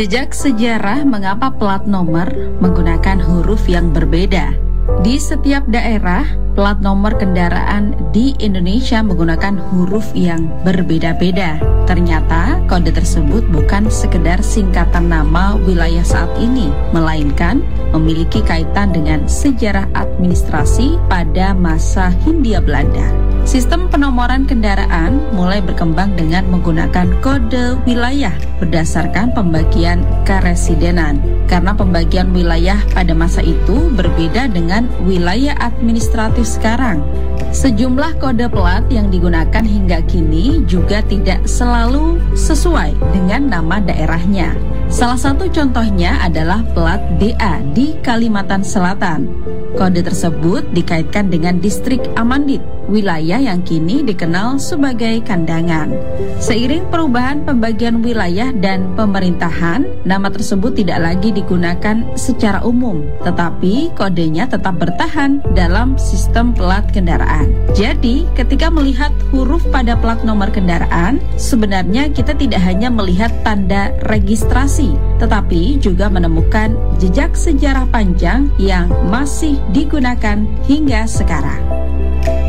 Jejak sejarah mengapa plat nomor menggunakan huruf yang berbeda. Di setiap daerah, plat nomor kendaraan di Indonesia menggunakan huruf yang berbeda-beda. Ternyata kode tersebut bukan sekedar singkatan nama wilayah saat ini, melainkan memiliki kaitan dengan sejarah administrasi pada masa Hindia Belanda. Sistem penomoran kendaraan mulai berkembang dengan menggunakan kode wilayah berdasarkan pembagian keresidenan. Karena pembagian wilayah pada masa itu berbeda dengan wilayah administratif sekarang. Sejumlah kode plat yang digunakan hingga kini juga tidak selalu sesuai dengan nama daerahnya. Salah satu contohnya adalah plat DA di Kalimantan Selatan. Kode tersebut dikaitkan dengan distrik Amandit, wilayah yang kini dikenal sebagai Kandangan. Seiring perubahan pembagian wilayah dan pemerintahan, nama tersebut tidak lagi digunakan secara umum, tetapi kodenya tetap bertahan dalam sistem plat kendaraan. Jadi, ketika melihat huruf pada plat nomor kendaraan, sebenarnya kita tidak hanya melihat tanda registrasi, tetapi juga menemukan jejak sejarah panjang yang masih digunakan hingga sekarang.